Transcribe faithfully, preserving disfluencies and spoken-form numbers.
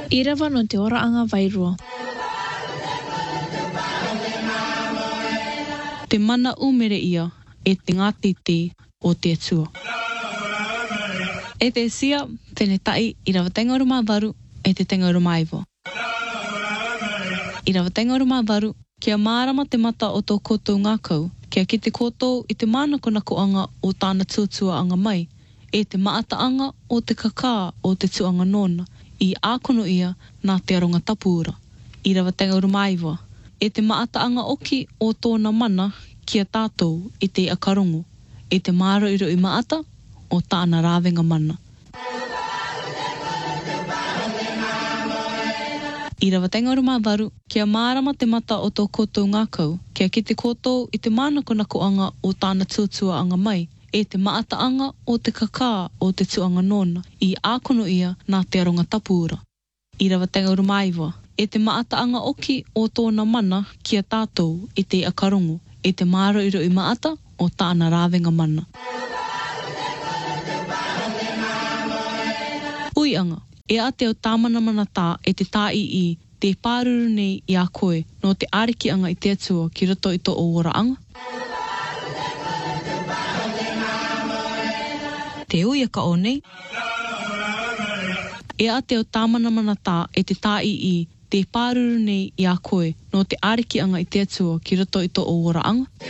I rawa no te oraanga wairua. Te mana umere ia e te ngatiti o te atua. E te sia, tēne tai i rawa tenga o ruma waru e te tenga o ruma iwa. I rawa tenga o ruma waru, kia mārama te mata o tō koutou ngākau, kia ki te koutou i te mānako nakoanga o tāna tuatua anga mai, e te maataanga o te kakā o te tuanga nona, i ākono ia nā te aronga tapuura. I rawa tenga o ruma iwa, e te maataanga oki o tōna mana kia tātou i te akarongo, e te māro i roi maata o tāna rāwenga mana. I rawa tenga o ruma waru, kia mārama te mata o tō koutou ngākau, kia ki te koutou i te mānako nakoanga o tāna tuatua anga mai, e te maataanga o te kakā o te tuanga nona, i ākono ia nā te aronga tapuura. I rawa tenga o ruma iwa, e te maataanga oki o tōna mana kia tātou i te akarongo, e te māro i roi maata o tāna rāwenga mana. Uianga, e a te o tāmana mana tā e te tā i i te pāruru nei i a koe no te ārikianga i te atua ki roto i tō o oraanga. Te uiaka o nei. E a te o tāmana mana tā e te tā i i te pāruru nei i a koe no te ārikianga i te atua ki roto i tō o oraanga.